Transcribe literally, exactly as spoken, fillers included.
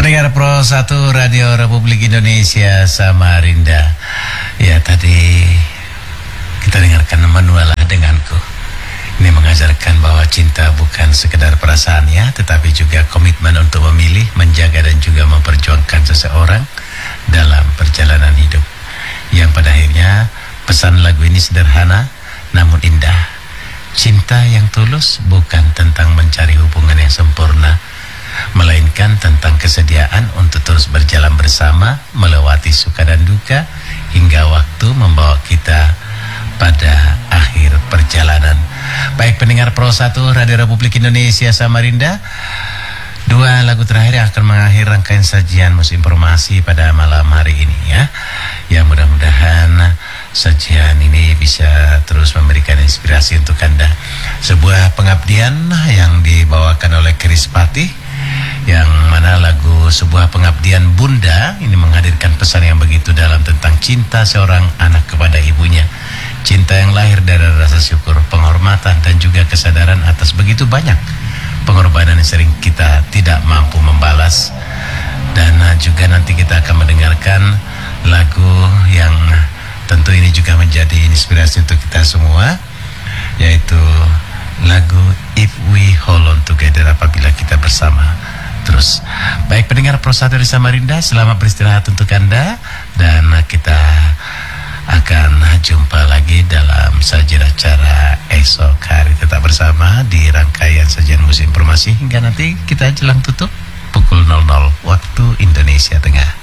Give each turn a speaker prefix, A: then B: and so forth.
A: Pendengar Pro satu Radio Republik Indonesia Samarinda. Ya, tadi kita dengarkan Manualah Denganku. Ini mengajarkan bahwa cinta bukan sekedar perasaannya, tetapi juga komitmen untuk memilih, menjaga dan juga memperjuangkan seseorang dalam perjalanan hidup. Yang pada akhirnya pesan lagu ini sederhana namun indah. Cinta yang tulus bukan tentang mencari hubungan yang sempurna, melainkan tentang kesediaan untuk terus berjalan bersama, melewati suka dan duka, hingga waktu membawa kita pada akhir perjalanan. Baik pendengar Pro satu Radio Republik Indonesia Samarinda, dua lagu terakhir yang akan mengakhiri rangkaian sajian Musik Informasi pada malam hari ini ya. Ya, mudah-mudahan sajian ini bisa terus memberikan inspirasi untuk Anda. Sebuah pengabdian yang dibawakan oleh Chris Patih, yang mana lagu Sebuah Pengabdian Bunda ini menghadirkan pesan yang begitu dalam tentang cinta seorang anak kepada ibunya. Cinta yang lahir dari rasa syukur, penghormatan dan juga kesadaran atas begitu banyak pengorbanan yang sering kita tidak mampu membalas. Dan juga nanti kita akan mendengarkan lagu yang tentu ini juga menjadi inspirasi untuk kita semua, yaitu lagu If We Hold On Together, apabila kita bersama terus. Baik pendengar Pro satu di Samarinda, selamat beristirahat untuk Anda, dan kita akan jumpa lagi dalam sajian acara esok hari. Tetap bersama di rangkaian sajian Musik Informasi hingga nanti kita jelang tutup pukul nol nol waktu Indonesia Tengah.